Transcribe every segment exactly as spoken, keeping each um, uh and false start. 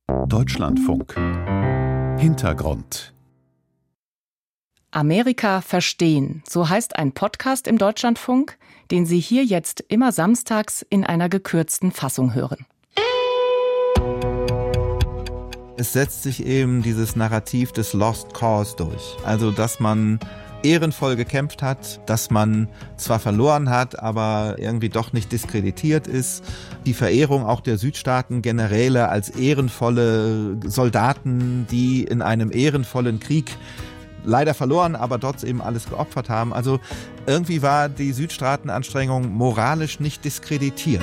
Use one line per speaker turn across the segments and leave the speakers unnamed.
Deutschlandfunk. Hintergrund.
Amerika verstehen, so heißt ein Podcast im Deutschlandfunk, den Sie hier jetzt immer samstags in einer gekürzten Fassung hören.
Es setzt sich eben dieses Narrativ des Lost Cause durch. Also, dass man ehrenvoll gekämpft hat, dass man zwar verloren hat, aber irgendwie doch nicht diskreditiert ist. Die Verehrung auch der Südstaaten-Generäle als ehrenvolle Soldaten, die in einem ehrenvollen Krieg leider verloren, aber dort eben alles geopfert haben. Also irgendwie war die Südstaatenanstrengung moralisch nicht diskreditiert.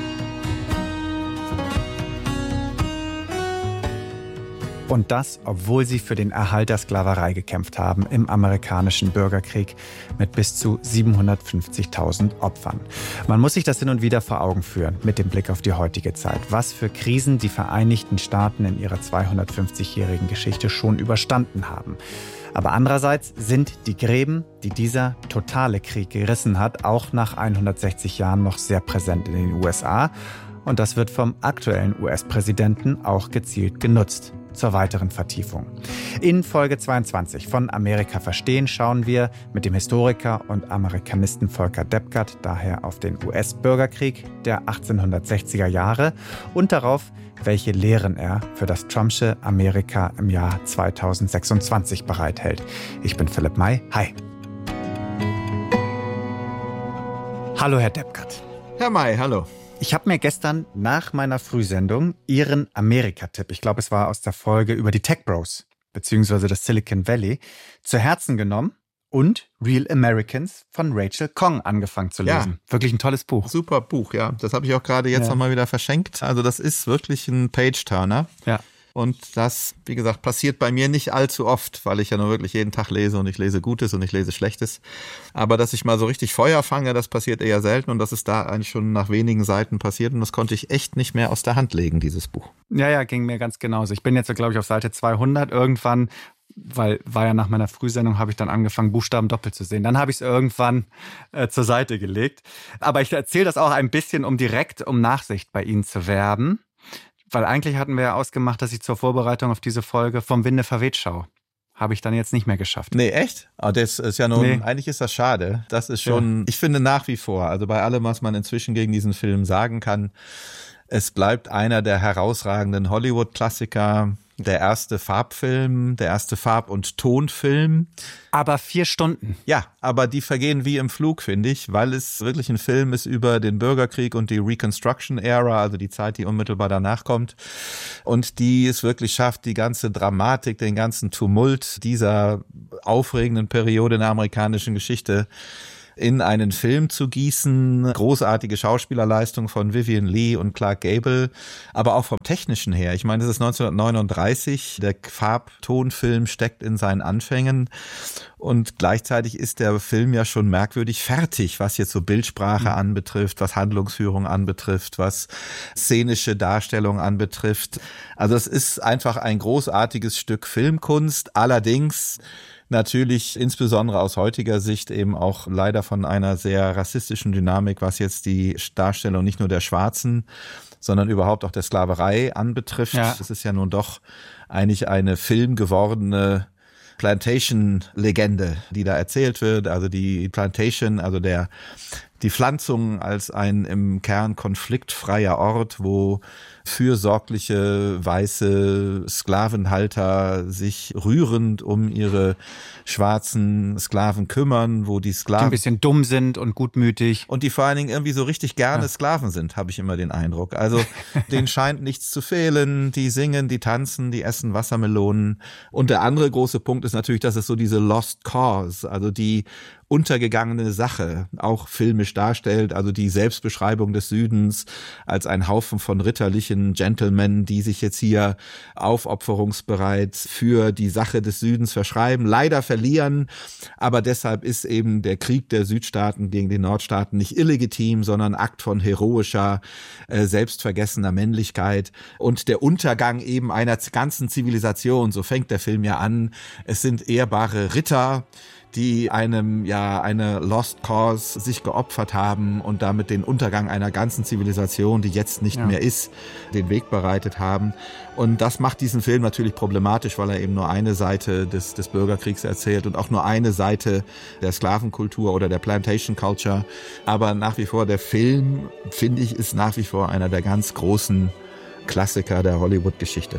Und das, obwohl sie für den Erhalt der Sklaverei gekämpft haben im amerikanischen Bürgerkrieg mit bis zu siebenhundertfünfzigtausend Opfern. Man muss sich das hin und wieder vor Augen führen mit dem Blick auf die heutige Zeit. Was für Krisen die Vereinigten Staaten in ihrer zweihundertfünfzigjährigen Geschichte schon überstanden haben. Aber andererseits sind die Gräben, die dieser totale Krieg gerissen hat, auch nach hundertsechzig Jahren noch sehr präsent in den U S A. Und das wird vom aktuellen U S-Präsidenten auch gezielt genutzt. Zur weiteren Vertiefung. In Folge zweiundzwanzig von Amerika verstehen schauen wir mit dem Historiker und Amerikanisten Volker Depkert daher auf den U S-Bürgerkrieg der achtzehnhundertsechziger Jahre und darauf, welche Lehren er für das Trumpsche Amerika im Jahr zweitausendsechsundzwanzig bereithält. Ich bin Philipp May. Hi. Hallo, Herr Depkert.
Herr May, hallo.
Ich habe mir gestern nach meiner Frühsendung Ihren Amerika-Tipp, ich glaube, es war aus der Folge über die Tech Bros, beziehungsweise das Silicon Valley, zu Herzen genommen und Real Americans von Rachel Khong angefangen zu lesen. Ja. Wirklich ein tolles Buch.
Super Buch, ja. Das habe ich auch gerade jetzt ja. nochmal wieder verschenkt. Also das ist wirklich ein Page-Turner.
Ja.
Und das, wie gesagt, passiert bei mir nicht allzu oft, weil ich ja nur wirklich jeden Tag lese und ich lese Gutes und ich lese Schlechtes. Aber dass ich mal so richtig Feuer fange, das passiert eher selten und das ist da eigentlich schon nach wenigen Seiten passiert und das konnte ich echt nicht mehr aus der Hand legen, dieses Buch.
Ja, ja, ging mir ganz genauso. Ich bin jetzt, glaube ich, auf Seite zweihundert irgendwann, weil war ja nach meiner Frühsendung, habe ich dann angefangen, Buchstaben doppelt zu sehen. Dann habe ich es irgendwann äh, zur Seite gelegt. Aber ich erzähle das auch ein bisschen, um direkt um Nachsicht bei Ihnen zu werben. Weil eigentlich hatten wir ja ausgemacht, dass ich zur Vorbereitung auf diese Folge vom Winde verweht schaue. Habe ich dann jetzt nicht mehr geschafft.
Nee, echt? Aber das ist ja nun, nee. Eigentlich ist das schade. Das ist schon, ja. Ich finde nach wie vor, also bei allem, was man inzwischen gegen diesen Film sagen kann, es bleibt einer der herausragenden Hollywood-Klassiker, der erste Farbfilm, der erste Farb- und Tonfilm.
Aber vier Stunden.
Ja, aber die vergehen wie im Flug, finde ich, weil es wirklich ein Film ist über den Bürgerkrieg und die Reconstruction-Ära, also die Zeit, die unmittelbar danach kommt. Und die es wirklich schafft, die ganze Dramatik, den ganzen Tumult dieser aufregenden Periode in der amerikanischen Geschichte in einen Film zu gießen. Großartige Schauspielerleistung von Vivien Leigh und Clark Gable, aber auch vom Technischen her. Ich meine, das ist neunzehnhundertneununddreißig, der Farbtonfilm steckt in seinen Anfängen und gleichzeitig ist der Film ja schon merkwürdig fertig, was jetzt so Bildsprache mhm. anbetrifft, was Handlungsführung anbetrifft, was szenische Darstellung anbetrifft. Also es ist einfach ein großartiges Stück Filmkunst, allerdings natürlich insbesondere aus heutiger Sicht eben auch leider von einer sehr rassistischen Dynamik, was jetzt die Darstellung nicht nur der Schwarzen, sondern überhaupt auch der Sklaverei anbetrifft. Ja. Das ist ja nun doch eigentlich eine filmgewordene Plantation-Legende, die da erzählt wird. Also die Plantation, also der die Pflanzung als ein im Kern konfliktfreier Ort, wo fürsorgliche weiße Sklavenhalter sich rührend um ihre schwarzen Sklaven kümmern, wo die Sklaven
die ein bisschen dumm sind und gutmütig.
Und die vor allen Dingen irgendwie so richtig gerne ja. Sklaven sind, habe ich immer den Eindruck. Also denen scheint nichts zu fehlen, die singen, die tanzen, die essen Wassermelonen. Und der andere große Punkt ist natürlich, dass es so diese Lost Cause, also die untergegangene Sache auch filmisch darstellt, also die Selbstbeschreibung des Südens als ein Haufen von ritterlichen Gentlemen, die sich jetzt hier aufopferungsbereit für die Sache des Südens verschreiben, leider verlieren, aber deshalb ist eben der Krieg der Südstaaten gegen die Nordstaaten nicht illegitim, sondern Akt von heroischer, äh, selbstvergessener Männlichkeit und der Untergang eben einer ganzen Zivilisation, so fängt der Film ja an. Es sind ehrbare Ritter, die einem, ja, eine Lost Cause sich geopfert haben und damit den Untergang einer ganzen Zivilisation, die jetzt nicht ja. mehr ist, den Weg bereitet haben. Und das macht diesen Film natürlich problematisch, weil er eben nur eine Seite des, des Bürgerkriegs erzählt und auch nur eine Seite der Sklavenkultur oder der Plantation Culture. Aber nach wie vor, der Film, finde ich, ist nach wie vor einer der ganz großen Klassiker der Hollywood-Geschichte.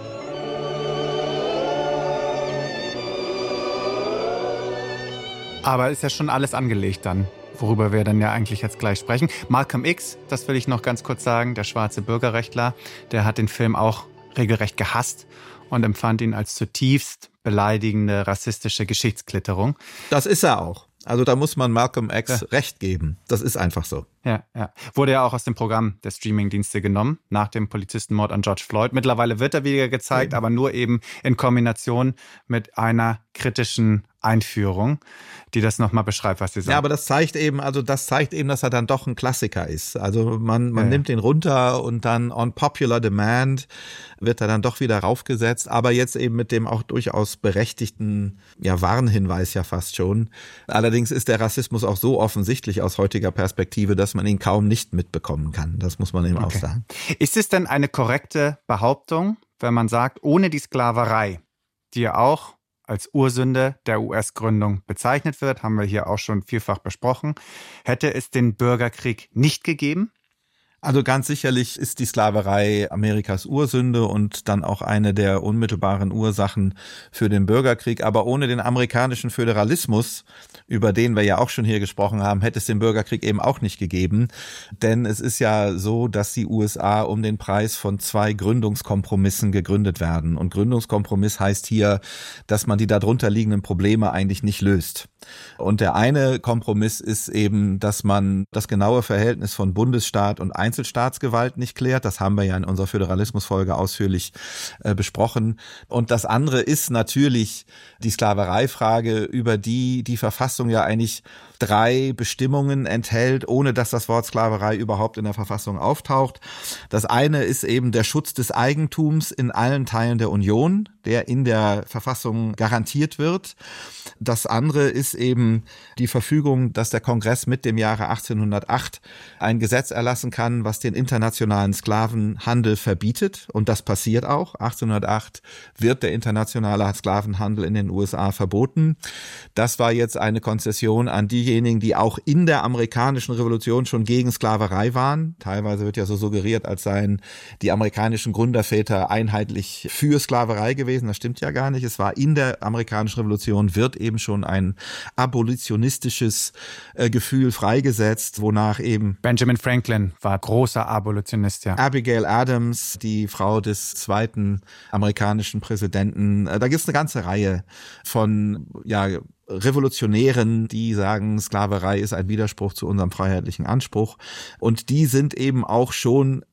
Aber ist ja schon alles angelegt dann, worüber wir dann ja eigentlich jetzt gleich sprechen. Malcolm X, das will ich noch ganz kurz sagen, der schwarze Bürgerrechtler, der hat den Film auch regelrecht gehasst und empfand ihn als zutiefst beleidigende, rassistische Geschichtsklitterung.
Das ist er auch. Also da muss man Malcolm X ja. recht geben. Das ist einfach so.
Ja, ja. Wurde ja auch aus dem Programm der Streamingdienste genommen, nach dem Polizistenmord an George Floyd. Mittlerweile wird er wieder gezeigt, ja. aber nur eben in Kombination mit einer kritischen Einführung, die das nochmal beschreibt, was Sie sagen.
Ja, aber das zeigt eben, also das zeigt eben, dass er dann doch ein Klassiker ist. Also man, man ja, nimmt ja. den runter und dann on popular demand wird er dann doch wieder raufgesetzt, aber jetzt eben mit dem auch durchaus berechtigten, ja, Warnhinweis ja fast schon. Allerdings ist der Rassismus auch so offensichtlich aus heutiger Perspektive, dass man ihn kaum nicht mitbekommen kann. Das muss man eben okay. auch sagen.
Ist es denn eine korrekte Behauptung, wenn man sagt, ohne die Sklaverei, die ja auch als Ursünde der U S-Gründung bezeichnet wird, haben wir hier auch schon vielfach besprochen, hätte es den Bürgerkrieg nicht gegeben?
Also ganz sicherlich ist die Sklaverei Amerikas Ursünde und dann auch eine der unmittelbaren Ursachen für den Bürgerkrieg. Aber ohne den amerikanischen Föderalismus, über den wir ja auch schon hier gesprochen haben, hätte es den Bürgerkrieg eben auch nicht gegeben. Denn es ist ja so, dass die U S A um den Preis von zwei Gründungskompromissen gegründet werden. Und Gründungskompromiss heißt hier, dass man die darunter liegenden Probleme eigentlich nicht löst. Und der eine Kompromiss ist eben, dass man das genaue Verhältnis von Bundesstaat und Einzelstaatsgewalt nicht klärt. Das haben wir ja in unserer Föderalismusfolge ausführlich äh, besprochen. Und das andere ist natürlich die Sklavereifrage, über die die Verfassung ja eigentlich drei Bestimmungen enthält, ohne dass das Wort Sklaverei überhaupt in der Verfassung auftaucht. Das eine ist eben der Schutz des Eigentums in allen Teilen der Union, der in der Verfassung garantiert wird. Das andere ist eben die Verfügung, dass der Kongress mit dem Jahre achtzehnhundertacht ein Gesetz erlassen kann, was den internationalen Sklavenhandel verbietet. Und das passiert auch. achtzehnhundertacht wird der internationale Sklavenhandel in den U S A verboten. Das war jetzt eine Konzession an diejenigen, die auch in der amerikanischen Revolution schon gegen Sklaverei waren. Teilweise wird ja so suggeriert, als seien die amerikanischen Gründerväter einheitlich für Sklaverei gewesen. Das stimmt ja gar nicht. Es war in der amerikanischen Revolution, wird eben schon ein abolitionistisches äh, Gefühl freigesetzt, wonach eben
Benjamin Franklin war großer Abolitionist, ja.
Abigail Adams, die Frau des zweiten amerikanischen Präsidenten. Äh, da gibt es eine ganze Reihe von, ja, Revolutionären, die sagen, Sklaverei ist ein Widerspruch zu unserem freiheitlichen Anspruch. Und die sind eben auch schon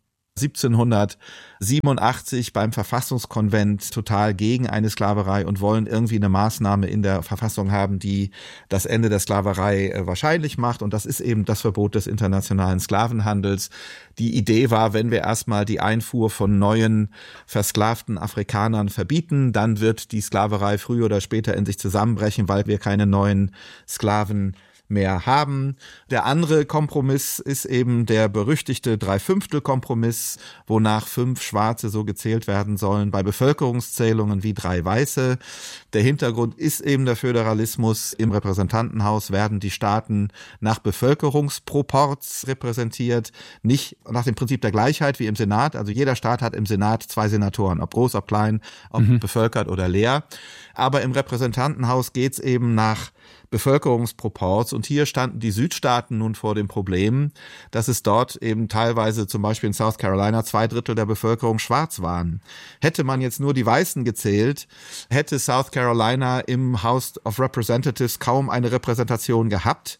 siebzehnhundertsiebenundachtzig beim Verfassungskonvent total gegen eine Sklaverei und wollen irgendwie eine Maßnahme in der Verfassung haben, die das Ende der Sklaverei wahrscheinlich macht. Und das ist eben das Verbot des internationalen Sklavenhandels. Die Idee war, wenn wir erstmal die Einfuhr von neuen versklavten Afrikanern verbieten, dann wird die Sklaverei früher oder später in sich zusammenbrechen, weil wir keine neuen Sklaven mehr haben. Der andere Kompromiss ist eben der berüchtigte Dreifünftel-Kompromiss, wonach fünf Schwarze so gezählt werden sollen bei Bevölkerungszählungen wie drei Weiße. Der Hintergrund ist eben der Föderalismus. Im Repräsentantenhaus werden die Staaten nach Bevölkerungsproports repräsentiert, nicht nach dem Prinzip der Gleichheit wie im Senat. Also jeder Staat hat im Senat zwei Senatoren, ob groß, ob klein, ob mhm. bevölkert oder leer. Aber im Repräsentantenhaus geht's eben nach Bevölkerungsproports. Und hier standen die Südstaaten nun vor dem Problem, dass es dort eben teilweise zum Beispiel in South Carolina zwei Drittel der Bevölkerung schwarz waren. Hätte man jetzt nur die Weißen gezählt, hätte South Carolina im House of Representatives kaum eine Repräsentation gehabt.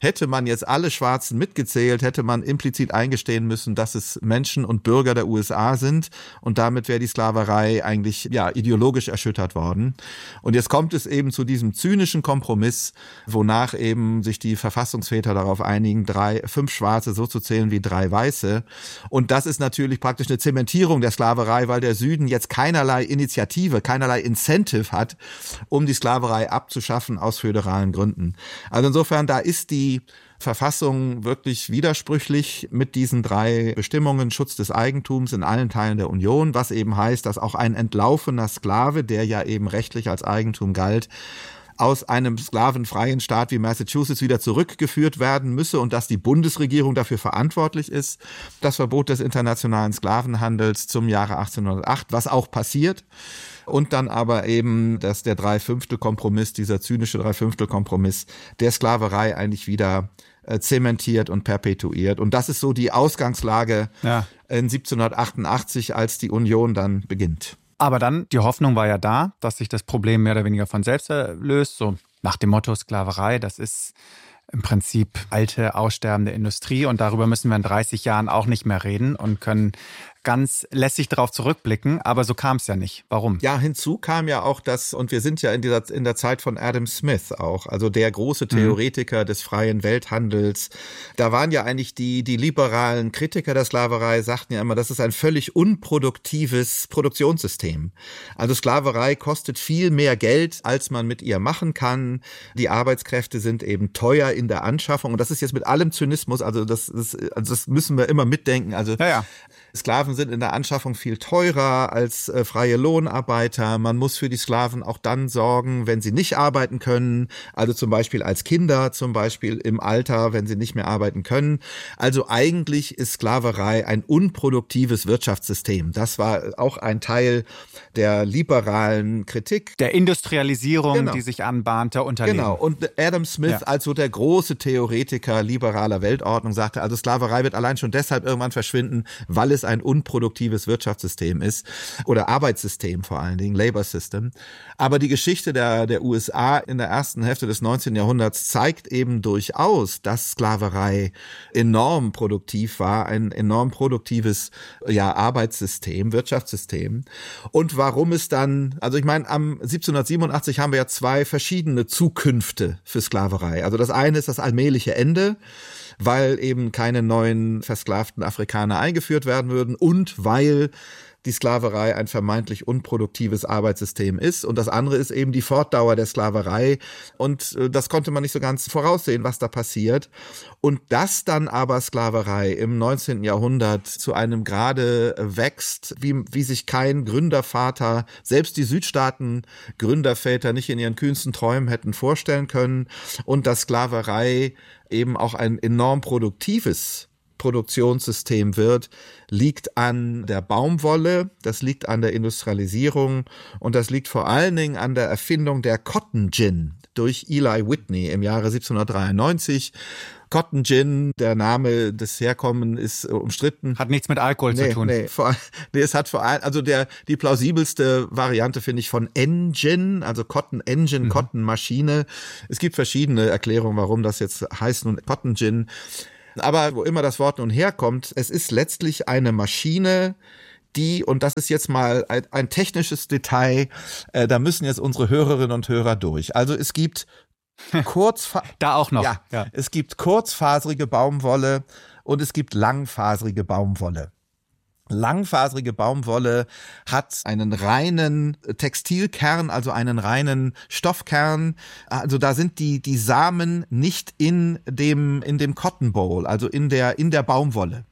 hätte man jetzt alle Schwarzen mitgezählt, hätte man implizit eingestehen müssen, dass es Menschen und Bürger der U S A sind und damit wäre die Sklaverei eigentlich ja ideologisch erschüttert worden. Und jetzt kommt es eben zu diesem zynischen Kompromiss, wonach eben sich die Verfassungsväter darauf einigen, drei, fünf Schwarze so zu zählen wie drei Weiße. Und das ist natürlich praktisch eine Zementierung der Sklaverei, weil der Süden jetzt keinerlei Initiative, keinerlei Incentive hat, um die Sklaverei abzuschaffen aus föderalen Gründen. Also insofern, da ist die Verfassung wirklich widersprüchlich mit diesen drei Bestimmungen: Schutz des Eigentums in allen Teilen der Union, was eben heißt, dass auch ein entlaufener Sklave, der ja eben rechtlich als Eigentum galt, aus einem sklavenfreien Staat wie Massachusetts wieder zurückgeführt werden müsse und dass die Bundesregierung dafür verantwortlich ist. Das Verbot des internationalen Sklavenhandels zum Jahre achtzehnhundertacht, was auch passiert. Und dann aber eben, dass der Dreifünftel-Kompromiss, dieser zynische Dreifünftel-Kompromiss der Sklaverei eigentlich wieder äh, zementiert und perpetuiert. Und das ist so die Ausgangslage ja. in siebzehnhundertachtundachtzig, als die Union dann beginnt.
Aber dann, die Hoffnung war ja da, dass sich das Problem mehr oder weniger von selbst löst. So nach dem Motto Sklaverei, das ist im Prinzip alte, aussterbende Industrie. Und darüber müssen wir in dreißig Jahren auch nicht mehr reden und können ganz lässig darauf zurückblicken, aber so kam es ja nicht. Warum?
Ja, hinzu kam ja auch das, und wir sind ja in dieser in der Zeit von Adam Smith auch, also der große Theoretiker mhm. des freien Welthandels. Da waren ja eigentlich die die liberalen Kritiker der Sklaverei, sagten ja immer, das ist ein völlig unproduktives Produktionssystem. Also Sklaverei kostet viel mehr Geld, als man mit ihr machen kann. Die Arbeitskräfte sind eben teuer in der Anschaffung, und das ist jetzt mit allem Zynismus, also das, das, also das müssen wir immer mitdenken. Also ja, ja. Sklaven sind in der Anschaffung viel teurer als äh, freie Lohnarbeiter. Man muss für die Sklaven auch dann sorgen, wenn sie nicht arbeiten können. Also zum Beispiel als Kinder, zum Beispiel im Alter, wenn sie nicht mehr arbeiten können. Also eigentlich ist Sklaverei ein unproduktives Wirtschaftssystem. Das war auch ein Teil der liberalen Kritik.
Der Industrialisierung, genau. die sich anbahnte, Unternehmen.
Genau. Und Adam Smith, ja. als so der große Theoretiker liberaler Weltordnung, sagte, also Sklaverei wird allein schon deshalb irgendwann verschwinden, weil es ein unproduktives Wirtschaftssystem ist oder Arbeitssystem vor allen Dingen, Labor System. Aber die Geschichte der, der U S A in der ersten Hälfte des neunzehnten Jahrhunderts zeigt eben durchaus, dass Sklaverei enorm produktiv war, ein enorm produktives ja, Arbeitssystem, Wirtschaftssystem. Und warum es dann, also ich meine, am siebzehnhundertsiebenundachtzig haben wir ja zwei verschiedene Zukünfte für Sklaverei. Also das eine ist das allmähliche Ende, weil eben keine neuen versklavten Afrikaner eingeführt werden würden und weil die Sklaverei ein vermeintlich unproduktives Arbeitssystem ist. Und das andere ist eben die Fortdauer der Sklaverei. Und das konnte man nicht so ganz voraussehen, was da passiert. Und dass dann aber Sklaverei im neunzehnten Jahrhundert zu einem Grade wächst, wie, wie sich kein Gründervater, selbst die Südstaaten-Gründerväter nicht in ihren kühnsten Träumen hätten vorstellen können. Und dass Sklaverei eben auch ein enorm produktives Produktionssystem wird, liegt an der Baumwolle, das liegt an der Industrialisierung und das liegt vor allen Dingen an der Erfindung der Cotton Gin durch Eli Whitney im Jahre siebzehnhundertdreiundneunzig. Cotton Gin, der Name des Herkommen ist umstritten.
Hat nichts mit Alkohol
nee,
zu tun.
Nee, vor, nee, es hat vor allem, also der, die plausibelste Variante finde ich von Engine, also Cotton Engine, mhm. Cotton Maschine. Es gibt verschiedene Erklärungen, warum das jetzt heißt nun Cotton Gin. Aber wo immer das Wort nun herkommt, es ist letztlich eine Maschine, die, und das ist jetzt mal ein, ein technisches Detail, äh, da müssen jetzt unsere Hörerinnen und Hörer durch. Also es gibt Kurzfa-
da auch noch.
Ja, ja, es gibt kurzfaserige Baumwolle und es gibt langfaserige Baumwolle. Langfaserige Baumwolle hat einen reinen Textilkern, also einen reinen Stoffkern. Also da sind die die Samen nicht in dem in dem Cotton Boll, also in der in der Baumwolle.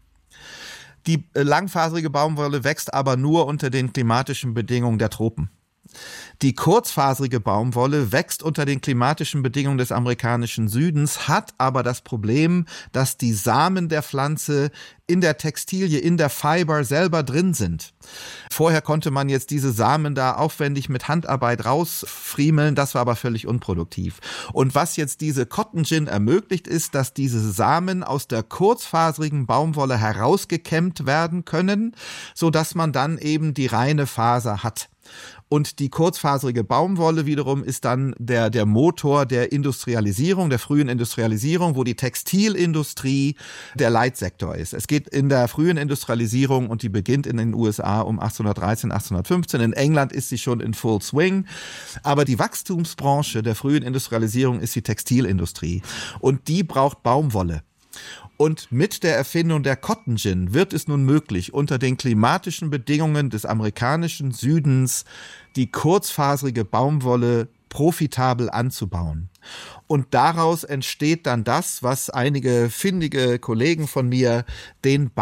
Die langfaserige Baumwolle wächst aber nur unter den klimatischen Bedingungen der Tropen. Die kurzfaserige Baumwolle wächst unter den klimatischen Bedingungen des amerikanischen Südens, hat aber das Problem, dass die Samen der Pflanze in der Textilie, in der Fiber selber drin sind. Vorher konnte man jetzt diese Samen da aufwendig mit Handarbeit rausfriemeln, das war aber völlig unproduktiv. Und was jetzt diese Cotton Gin ermöglicht, ist, dass diese Samen aus der kurzfaserigen Baumwolle herausgekämmt werden können, sodass man dann eben die reine Faser hat. Und die kurzfaserige Baumwolle wiederum ist dann der, der Motor der Industrialisierung, der frühen Industrialisierung, wo die Textilindustrie der Leitsektor ist. Es geht in der frühen Industrialisierung, und die beginnt in den U S A um achtzehnhundertdreizehn, achtzehnhundertfünfzehn. In England ist sie schon in Full Swing. Aber die Wachstumsbranche der frühen Industrialisierung ist die Textilindustrie. Und die braucht Baumwolle. Und mit der Erfindung der Cotton Gin wird es nun möglich, unter den klimatischen Bedingungen des amerikanischen Südens die kurzfaserige Baumwolle profitabel anzubauen. Und daraus entsteht dann das, was einige findige Kollegen von mir den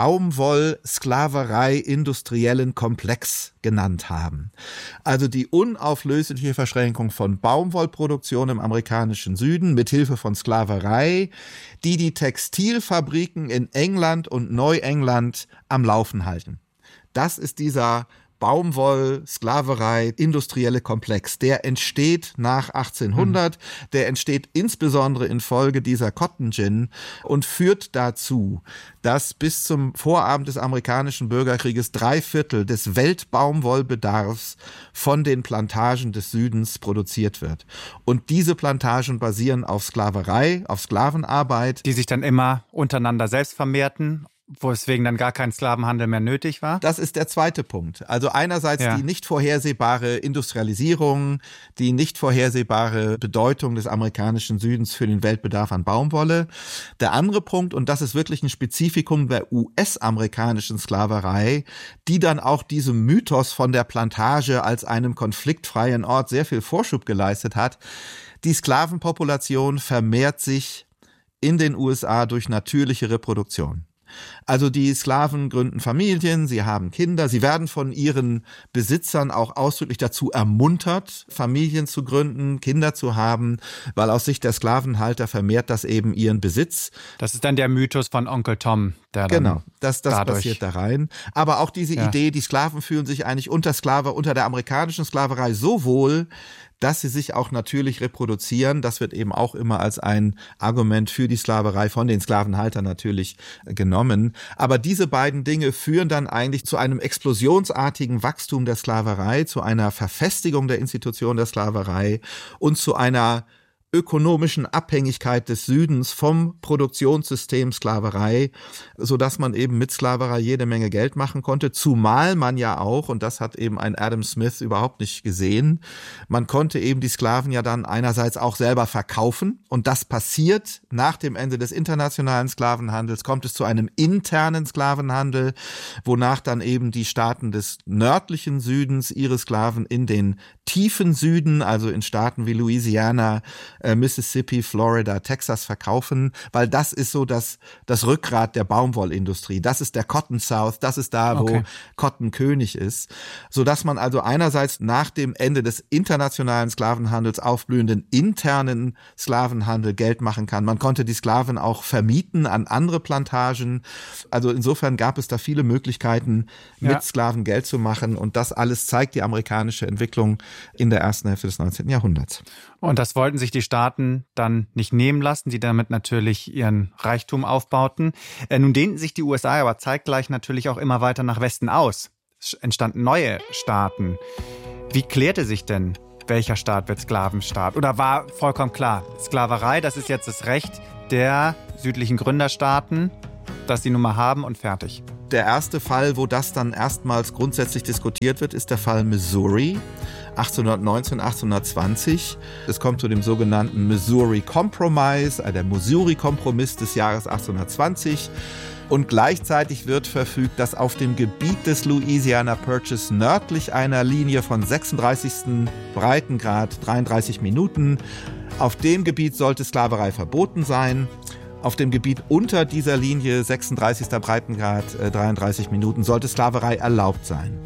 Baumwoll-Sklaverei-industriellen Komplex genannt haben. Also die unauflösliche Verschränkung von Baumwollproduktion im amerikanischen Süden mithilfe von Sklaverei, die die Textilfabriken in England und Neuengland am Laufen halten. Das ist dieser Baumwoll, Sklaverei, industrielle Komplex. Der entsteht nach achtzehnhundert, mhm. der entsteht insbesondere infolge dieser Cotton Gin und führt dazu, dass bis zum Vorabend des amerikanischen Bürgerkrieges drei Viertel des Weltbaumwollbedarfs von den Plantagen des Südens produziert wird. Und diese Plantagen basieren auf Sklaverei, auf Sklavenarbeit.
Die sich dann immer untereinander selbst vermehrten, weswegen dann gar kein Sklavenhandel mehr nötig war?
Das ist der zweite Punkt. Also einerseits ja. die nicht vorhersehbare Industrialisierung, die nicht vorhersehbare Bedeutung des amerikanischen Südens für den Weltbedarf an Baumwolle. Der andere Punkt, und das ist wirklich ein Spezifikum der U S-amerikanischen Sklaverei, die dann auch diesem Mythos von der Plantage als einem konfliktfreien Ort sehr viel Vorschub geleistet hat. Die Sklavenpopulation vermehrt sich in den U S A durch natürliche Reproduktion. Also die Sklaven gründen Familien, sie haben Kinder, sie werden von ihren Besitzern auch ausdrücklich dazu ermuntert, Familien zu gründen, Kinder zu haben, weil aus Sicht der Sklavenhalter vermehrt das eben ihren Besitz.
Das ist dann der Mythos von Onkel Tom, der dann
Genau, das, das
dadurch
passiert da rein. Aber auch diese
ja.
Idee, die Sklaven fühlen sich eigentlich unter Sklave, unter der amerikanischen Sklaverei so wohl, dass sie sich auch natürlich reproduzieren. Das wird eben auch immer als ein Argument für die Sklaverei von den Sklavenhaltern natürlich genommen. Aber diese beiden Dinge führen dann eigentlich zu einem explosionsartigen Wachstum der Sklaverei, zu einer Verfestigung der Institution der Sklaverei und zu einer ökonomischen Abhängigkeit des Südens vom Produktionssystem Sklaverei, so dass man eben mit Sklaverei jede Menge Geld machen konnte, zumal man ja auch, und das hat eben ein Adam Smith überhaupt nicht gesehen, man konnte eben die Sklaven ja dann einerseits auch selber verkaufen, und das passiert nach dem Ende des internationalen Sklavenhandels, kommt es zu einem internen Sklavenhandel, wonach dann eben die Staaten des nördlichen Südens ihre Sklaven in den tiefen Süden, also in Staaten wie Louisiana, Mississippi, Florida, Texas verkaufen, weil das ist so das, das Rückgrat der Baumwollindustrie. Das ist der Cotton South, das ist da, wo okay. Cotton König ist. Sodass man also einerseits nach dem Ende des internationalen Sklavenhandels aufblühenden internen Sklavenhandel Geld machen kann. Man konnte die Sklaven auch vermieten an andere Plantagen. Also insofern gab es da viele Möglichkeiten, mit ja. Sklaven Geld zu machen. Und das alles zeigt die amerikanische Entwicklung in der ersten Hälfte des neunzehnten Jahrhunderts.
Und das wollten sich die Staaten dann nicht nehmen lassen, die damit natürlich ihren Reichtum aufbauten. Äh, nun dehnten sich die U S A aber zeitgleich natürlich auch immer weiter nach Westen aus. Es entstanden neue Staaten. Wie klärte sich denn, welcher Staat wird Sklavenstaat? Oder war vollkommen klar, Sklaverei, das ist jetzt das Recht der südlichen Gründerstaaten, das sie nun mal haben, und fertig?
Der erste Fall, wo das dann erstmals grundsätzlich diskutiert wird, ist der Fall Missouri. achtzehnhundertneunzehn, achtzehnhundertzwanzig. Es kommt zu dem sogenannten Missouri Compromise, der Missouri-Kompromiss des Jahres achtzehnhundertzwanzig. Und gleichzeitig wird verfügt, dass auf dem Gebiet des Louisiana Purchase nördlich einer Linie von sechsunddreißigsten Breitengrad, dreiunddreißig Minuten, auf dem Gebiet sollte Sklaverei verboten sein. Auf dem Gebiet unter dieser Linie, sechsunddreißigster Breitengrad, dreiunddreißig Minuten, sollte Sklaverei erlaubt sein.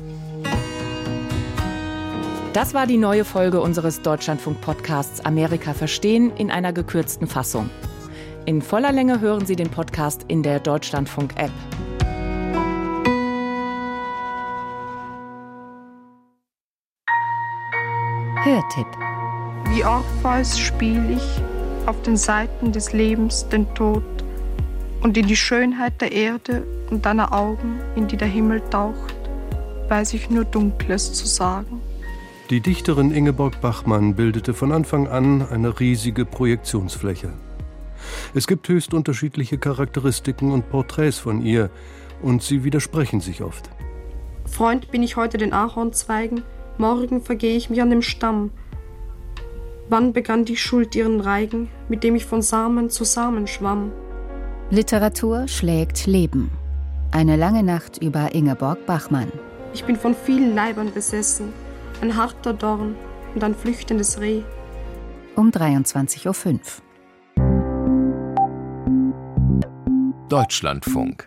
Das war die neue Folge unseres Deutschlandfunk-Podcasts Amerika verstehen in einer gekürzten Fassung. In voller Länge hören Sie den Podcast in der Deutschlandfunk-App.
Hörtipp.
Wie Orpheus spiele ich auf den Seiten des Lebens den Tod und in die Schönheit der Erde und deiner Augen, in die der Himmel taucht, weiß ich nur Dunkles zu sagen.
Die Dichterin Ingeborg Bachmann bildete von Anfang an eine riesige Projektionsfläche. Es gibt höchst unterschiedliche Charakteristiken und Porträts von ihr, und sie widersprechen sich oft.
Freund bin ich heute den Ahornzweigen, morgen vergehe ich mich an dem Stamm. Wann begann die Schuld ihren Reigen, mit dem ich von Samen zu Samen schwamm?
Literatur schlägt Leben. Eine lange Nacht über Ingeborg Bachmann.
Ich bin von vielen Leibern besessen, ein harter Dorn und ein flüchtendes Reh.
Um dreiundzwanzig Uhr fünf.
Deutschlandfunk.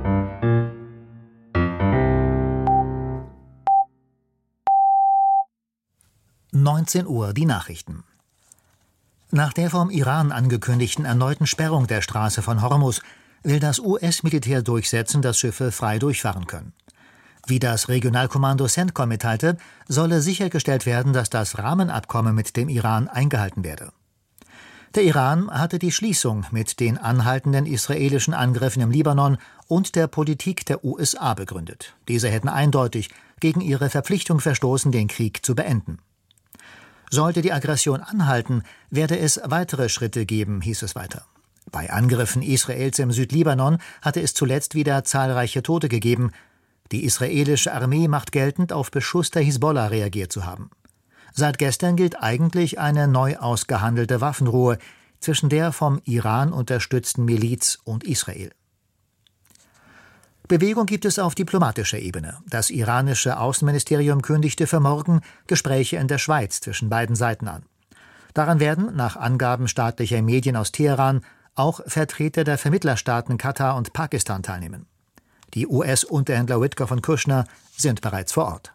neunzehn Uhr, die Nachrichten. Nach der vom Iran angekündigten erneuten Sperrung der Straße von Hormuz will das U S-Militär durchsetzen, dass Schiffe frei durchfahren können. Wie das Regionalkommando CENTCOM mitteilte, solle sichergestellt werden, dass das Rahmenabkommen mit dem Iran eingehalten werde. Der Iran hatte die Schließung mit den anhaltenden israelischen Angriffen im Libanon und der Politik der U S A begründet. Diese hätten eindeutig gegen ihre Verpflichtung verstoßen, den Krieg zu beenden. Sollte die Aggression anhalten, werde es weitere Schritte geben, hieß es weiter. Bei Angriffen Israels im Südlibanon hatte es zuletzt wieder zahlreiche Tote gegeben. Die israelische Armee macht geltend, auf Beschuss der Hisbollah reagiert zu haben. Seit gestern gilt eigentlich eine neu ausgehandelte Waffenruhe zwischen der vom Iran unterstützten Miliz und Israel. Bewegung gibt es auf diplomatischer Ebene. Das iranische Außenministerium kündigte für morgen Gespräche in der Schweiz zwischen beiden Seiten an. Daran werden, nach Angaben staatlicher Medien aus Teheran, auch Vertreter der Vermittlerstaaten Katar und Pakistan teilnehmen. Die U S-Unterhändler Witkoff und Kushner sind bereits vor Ort.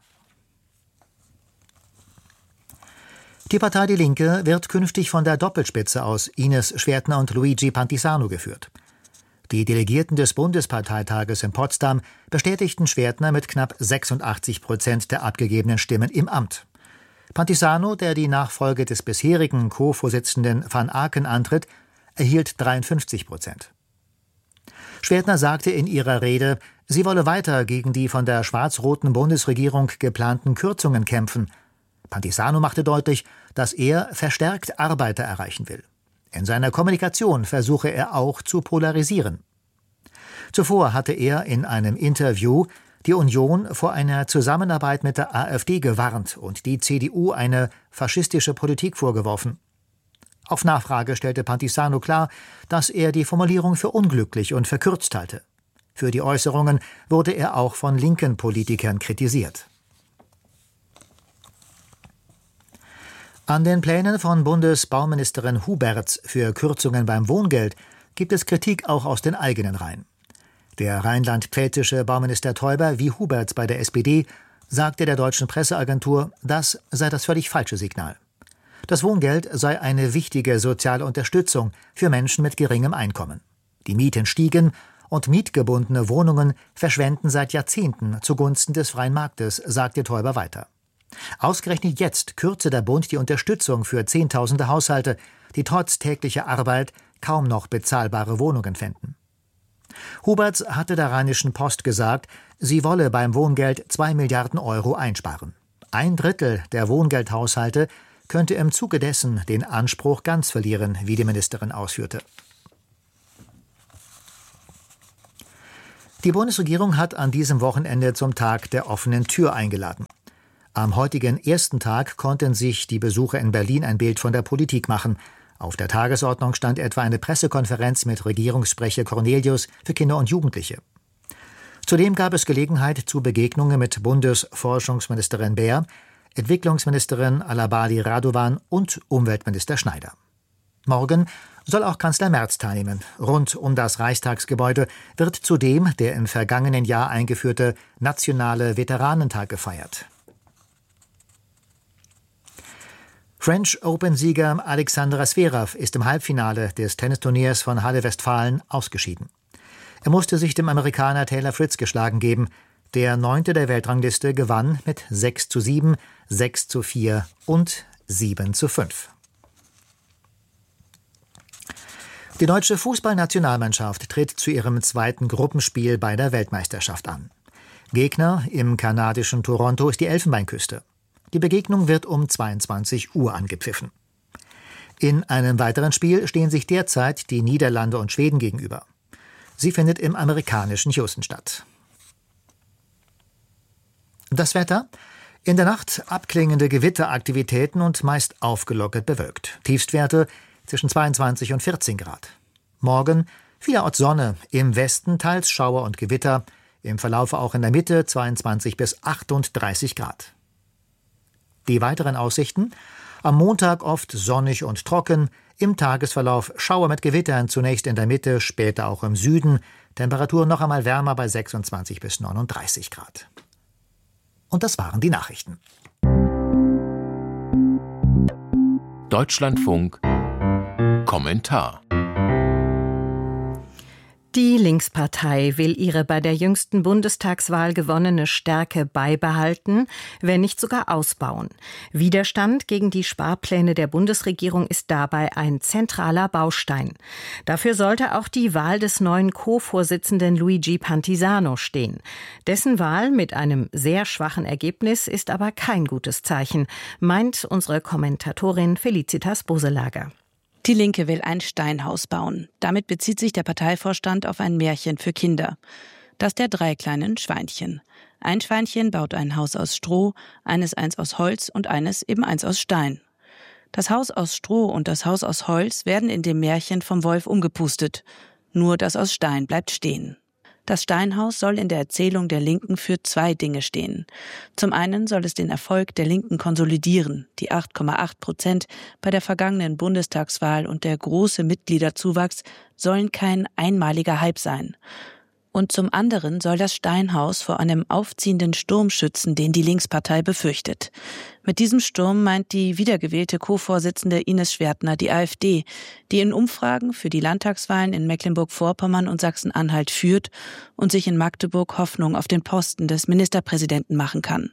Die Partei Die Linke wird künftig von der Doppelspitze aus Ines Schwertner und Luigi Pantisano geführt. Die Delegierten des Bundesparteitages in Potsdam bestätigten Schwertner mit knapp sechsundachtzig Prozent der abgegebenen Stimmen im Amt. Pantisano, der die Nachfolge des bisherigen Co-Vorsitzenden van Aken antritt, erhielt dreiundfünfzig Prozent. Schwertner sagte in ihrer Rede, sie wolle weiter gegen die von der schwarz-roten Bundesregierung geplanten Kürzungen kämpfen. Pantisano machte deutlich, dass er verstärkt Arbeiter erreichen will. In seiner Kommunikation versuche er auch zu polarisieren. Zuvor hatte er in einem Interview die Union vor einer Zusammenarbeit mit der AfD gewarnt und die C D U eine faschistische Politik vorgeworfen. Auf Nachfrage stellte Pantisano klar, dass er die Formulierung für unglücklich und verkürzt halte. Für die Äußerungen wurde er auch von linken Politikern kritisiert. An den Plänen von Bundesbauministerin Huberts für Kürzungen beim Wohngeld gibt es Kritik auch aus den eigenen Reihen. Der rheinland-pfälzische Bauminister Teuber wie Huberts bei der S P D sagte der deutschen Presseagentur, das sei das völlig falsche Signal. Das Wohngeld sei eine wichtige soziale Unterstützung für Menschen mit geringem Einkommen. Die Mieten stiegen und mietgebundene Wohnungen verschwenden seit Jahrzehnten zugunsten des freien Marktes, sagte Teuber weiter. Ausgerechnet jetzt kürze der Bund die Unterstützung für Zehntausende Haushalte, die trotz täglicher Arbeit kaum noch bezahlbare Wohnungen fänden. Huberts hatte der Rheinischen Post gesagt, sie wolle beim Wohngeld zwei Milliarden Euro einsparen. Ein Drittel der Wohngeldhaushalte könnte im Zuge dessen den Anspruch ganz verlieren, wie die Ministerin ausführte. Die Bundesregierung hat an diesem Wochenende zum Tag der offenen Tür eingeladen. Am heutigen ersten Tag konnten sich die Besucher in Berlin ein Bild von der Politik machen. Auf der Tagesordnung stand etwa eine Pressekonferenz mit Regierungssprecher Cornelius für Kinder und Jugendliche. Zudem gab es Gelegenheit zu Begegnungen mit Bundesforschungsministerin Beer, Entwicklungsministerin Alabali Radovan und Umweltminister Schneider. Morgen soll auch Kanzler Merz teilnehmen. Rund um das Reichstagsgebäude wird zudem der im vergangenen Jahr eingeführte Nationale Veteranentag gefeiert. French Open-Sieger Alexander Zverev ist im Halbfinale des Tennisturniers von Halle Westfalen ausgeschieden. Er musste sich dem Amerikaner Taylor Fritz geschlagen geben. Der Neunte der Weltrangliste gewann mit sechs zu sieben, sechs zu vier und sieben zu fünf. Die deutsche Fußballnationalmannschaft tritt zu ihrem zweiten Gruppenspiel bei der Weltmeisterschaft an. Gegner im kanadischen Toronto ist die Elfenbeinküste. Die Begegnung wird um zweiundzwanzig Uhr angepfiffen. In einem weiteren Spiel stehen sich derzeit die Niederlande und Schweden gegenüber. Sie findet im amerikanischen Houston statt. Das Wetter? In der Nacht abklingende Gewitteraktivitäten und meist aufgelockert bewölkt. Tiefstwerte zwischen zweiundzwanzig und vierzehn Grad. Morgen vielerorts Sonne, im Westen teils Schauer und Gewitter, im Verlauf auch in der Mitte zweiundzwanzig bis achtunddreißig Grad. Die weiteren Aussichten? Am Montag oft sonnig und trocken, im Tagesverlauf Schauer mit Gewittern, zunächst in der Mitte, später auch im Süden, Temperatur noch einmal wärmer bei sechsundzwanzig bis neununddreißig Grad. Und das waren die Nachrichten.
Deutschlandfunk Kommentar.
Die Linkspartei will ihre bei der jüngsten Bundestagswahl gewonnene Stärke beibehalten, wenn nicht sogar ausbauen. Widerstand gegen die Sparpläne der Bundesregierung ist dabei ein zentraler Baustein. Dafür sollte auch die Wahl des neuen Co-Vorsitzenden Luigi Pantisano stehen. Dessen Wahl mit einem sehr schwachen Ergebnis ist aber kein gutes Zeichen, meint unsere Kommentatorin Felicitas Boselager.
Die Linke will ein Steinhaus bauen. Damit bezieht sich der Parteivorstand auf ein Märchen für Kinder. Das der drei kleinen Schweinchen. Ein Schweinchen baut ein Haus aus Stroh, eines eins aus Holz und eines eben eins aus Stein. Das Haus aus Stroh und das Haus aus Holz werden in dem Märchen vom Wolf umgepustet. Nur das aus Stein bleibt stehen. Das Steinhaus soll in der Erzählung der Linken für zwei Dinge stehen. Zum einen soll es den Erfolg der Linken konsolidieren. Die acht Komma acht Prozent bei der vergangenen Bundestagswahl und der große Mitgliederzuwachs sollen kein einmaliger Hype sein. Und zum anderen soll das Steinhaus vor einem aufziehenden Sturm schützen, den die Linkspartei befürchtet. Mit diesem Sturm meint die wiedergewählte Co-Vorsitzende Ines Schwertner die AfD, die in Umfragen für die Landtagswahlen in Mecklenburg-Vorpommern und Sachsen-Anhalt führt und sich in Magdeburg Hoffnung auf den Posten des Ministerpräsidenten machen kann.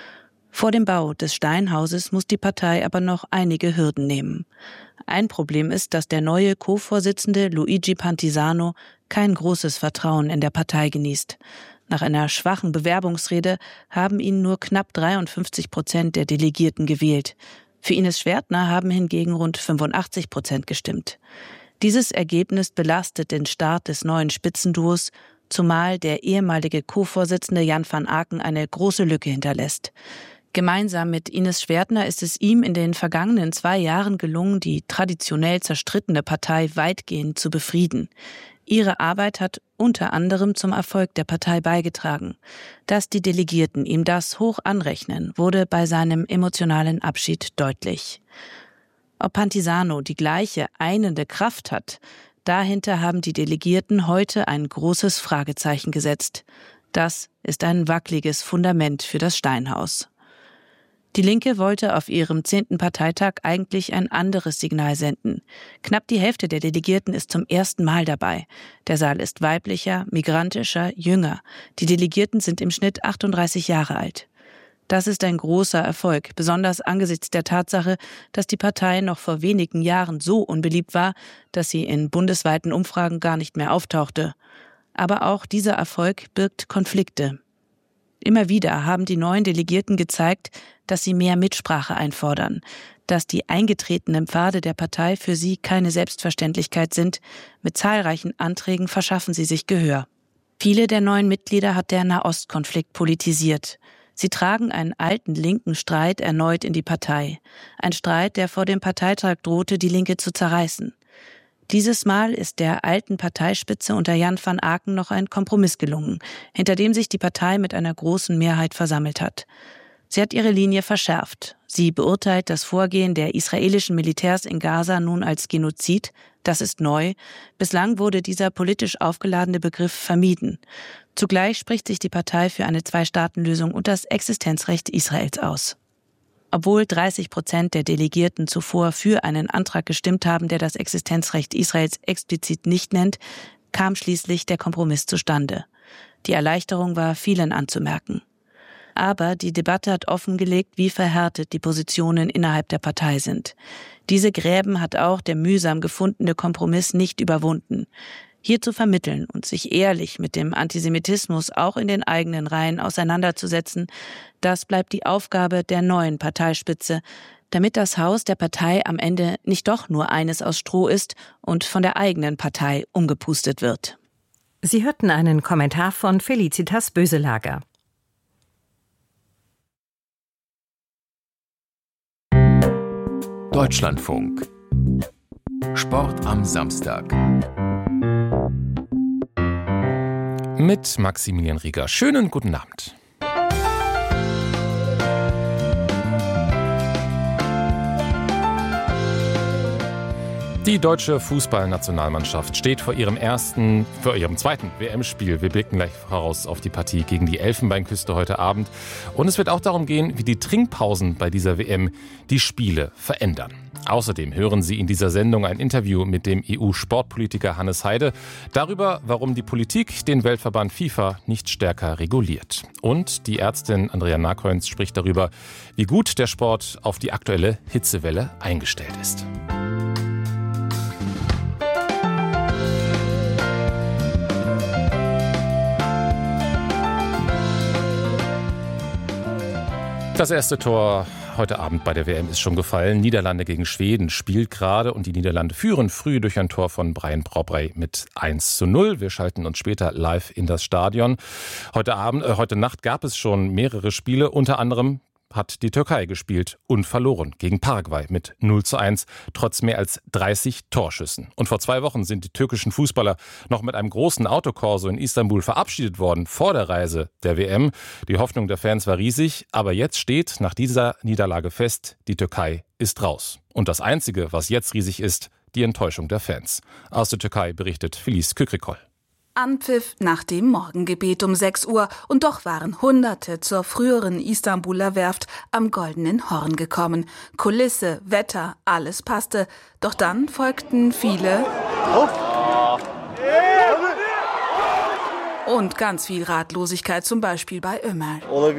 Vor dem Bau des Steinhauses muss die Partei aber noch einige Hürden nehmen. Ein Problem ist, dass der neue Co-Vorsitzende Luigi Pantisano kein großes Vertrauen in der Partei genießt. Nach einer schwachen Bewerbungsrede haben ihn nur knapp dreiundfünfzig Prozent der Delegierten gewählt. Für Ines Schwertner haben hingegen rund fünfundachtzig Prozent gestimmt. Dieses Ergebnis belastet den Start des neuen Spitzenduos, zumal der ehemalige Co-Vorsitzende Jan van Aken eine große Lücke hinterlässt. Gemeinsam mit Ines Schwertner ist es ihm in den vergangenen zwei Jahren gelungen, die traditionell zerstrittene Partei weitgehend zu befrieden. Ihre Arbeit hat unter anderem zum Erfolg der Partei beigetragen. Dass die Delegierten ihm das hoch anrechnen, wurde bei seinem emotionalen Abschied deutlich. Ob Pantisano die gleiche einende Kraft hat, dahinter haben die Delegierten heute ein großes Fragezeichen gesetzt. Das ist ein wackeliges Fundament für das Steinhaus. Die Linke wollte auf ihrem zehnten Parteitag eigentlich ein anderes Signal senden. Knapp die Hälfte der Delegierten ist zum ersten Mal dabei. Der Saal ist weiblicher, migrantischer, jünger. Die Delegierten sind im Schnitt achtunddreißig Jahre alt. Das ist ein großer Erfolg, besonders angesichts der Tatsache, dass die Partei noch vor wenigen Jahren so unbeliebt war, dass sie in bundesweiten Umfragen gar nicht mehr auftauchte. Aber auch dieser Erfolg birgt Konflikte. Immer wieder haben die neuen Delegierten gezeigt, dass sie mehr Mitsprache einfordern, dass die eingetretenen Pfade der Partei für sie keine Selbstverständlichkeit sind. Mit zahlreichen Anträgen verschaffen sie sich Gehör. Viele der neuen Mitglieder hat der Nahostkonflikt politisiert. Sie tragen einen alten linken Streit erneut in die Partei. Ein Streit, der vor dem Parteitag drohte, die Linke zu zerreißen. Dieses Mal ist der alten Parteispitze unter Jan van Aken noch ein Kompromiss gelungen, hinter dem sich die Partei mit einer großen Mehrheit versammelt hat. Sie hat ihre Linie verschärft. Sie beurteilt das Vorgehen der israelischen Militärs in Gaza nun als Genozid. Das ist neu. Bislang wurde dieser politisch aufgeladene Begriff vermieden. Zugleich spricht sich die Partei für eine Zwei-Staaten-Lösung und das Existenzrecht Israels aus. Obwohl dreißig Prozent der Delegierten zuvor für einen Antrag gestimmt haben, der das Existenzrecht Israels explizit nicht nennt, kam schließlich der Kompromiss zustande. Die Erleichterung war vielen anzumerken. Aber die Debatte hat offengelegt, wie verhärtet die Positionen innerhalb der Partei sind. Diese Gräben hat auch der mühsam gefundene Kompromiss nicht überwunden. Hier zu vermitteln und sich ehrlich mit dem Antisemitismus auch in den eigenen Reihen auseinanderzusetzen, das bleibt die Aufgabe der neuen Parteispitze, damit das Haus der Partei am Ende nicht doch nur eines aus Stroh ist und von der eigenen Partei umgepustet wird.
Sie hörten einen Kommentar von Felicitas Böselager.
Deutschlandfunk. Sport am Samstag.
Mit Maximilian Rieger. Schönen guten Abend. Die deutsche Fußballnationalmannschaft steht vor ihrem ersten, vor ihrem zweiten W M-Spiel. Wir blicken gleich voraus auf die Partie gegen die Elfenbeinküste heute Abend. Und es wird auch darum gehen, wie die Trinkpausen bei dieser W M die Spiele verändern. Außerdem hören Sie in dieser Sendung ein Interview mit dem E U-Sportpolitiker Hannes Heide darüber, warum die Politik den Weltverband FIFA nicht stärker reguliert. Und die Ärztin Andrea Nakoins spricht darüber, wie gut der Sport auf die aktuelle Hitzewelle eingestellt ist. Das erste Tor heute Abend bei der W M ist schon gefallen. Niederlande gegen Schweden spielt gerade und die Niederlande führen früh durch ein Tor von Brian Brobry mit eins zu null. Wir schalten uns später live in das Stadion. Heute Abend, äh, heute Nacht gab es schon mehrere Spiele, unter anderem hat die Türkei gespielt und verloren gegen Paraguay mit null zu eins, trotz mehr als dreißig Torschüssen. Und vor zwei Wochen sind die türkischen Fußballer noch mit einem großen Autokorso in Istanbul verabschiedet worden vor der Reise der W M. Die Hoffnung der Fans war riesig, aber jetzt steht nach dieser Niederlage fest, die Türkei ist raus. Und das Einzige, was jetzt riesig ist, die Enttäuschung der Fans. Aus der Türkei berichtet Filiz Kükrikol.
Anpfiff nach dem Morgengebet um sechs Uhr und doch waren Hunderte zur früheren Istanbuler Werft am Goldenen Horn gekommen. Kulisse, Wetter, alles passte. Doch dann folgten viele und ganz viel Ratlosigkeit, zum Beispiel bei Ömer.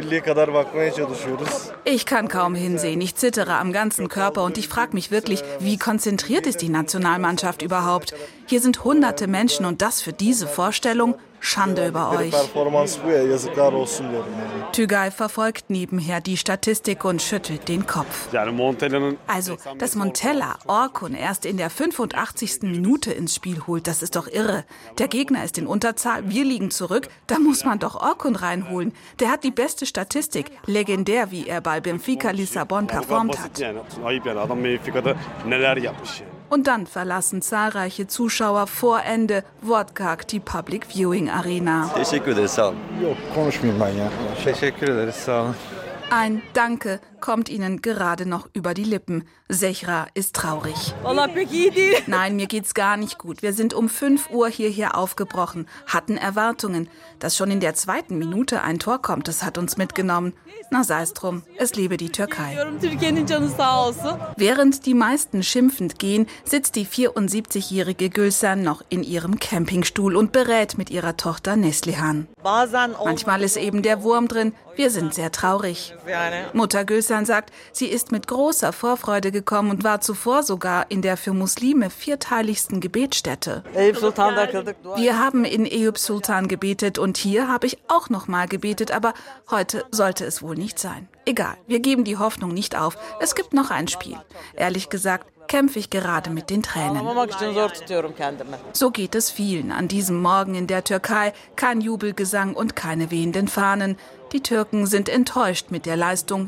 Ich kann kaum hinsehen, ich zittere am ganzen Körper und ich frage mich wirklich, wie konzentriert ist die Nationalmannschaft überhaupt? Hier sind hunderte Menschen und das für diese Vorstellung? Schande über euch. Tugay verfolgt nebenher die Statistik und schüttelt den Kopf. Also, dass Montella Orkun erst in der fünfundachtzigsten Minute ins Spiel holt, das ist doch irre. Der Gegner ist in Unterzahl, wir liegen zurück, da muss man doch Orkun reinholen. Der hat die beste Statistik, legendär, wie er bei Benfica Lissabon performt hat. Und dann verlassen zahlreiche Zuschauer vor Ende wortkarg die Public Viewing Arena. Ein Danke kommt ihnen gerade noch über die Lippen. Zehra ist traurig. Nein, mir geht's gar nicht gut. Wir sind um fünf Uhr hierher aufgebrochen, hatten Erwartungen. Dass schon in der zweiten Minute ein Tor kommt, das hat uns mitgenommen. Na sei's drum, es lebe die Türkei. Während die meisten schimpfend gehen, sitzt die vierundsiebzigjährige Gülsen noch in ihrem Campingstuhl und berät mit ihrer Tochter Neslihan. Manchmal ist eben der Wurm drin, wir sind sehr traurig. Mutter Gülsen sagt, sie ist mit großer Vorfreude gekommen und war zuvor sogar in der für Muslime vierteiligsten Gebetsstätte. Wir haben in Eyüp Sultan gebetet und hier habe ich auch noch mal gebetet, aber heute sollte es wohl nicht sein. Egal, wir geben die Hoffnung nicht auf. Es gibt noch ein Spiel. Ehrlich gesagt, kämpfe ich gerade mit den Tränen. So geht es vielen an diesem Morgen in der Türkei. Kein Jubelgesang und keine wehenden Fahnen. Die Türken sind enttäuscht mit der Leistung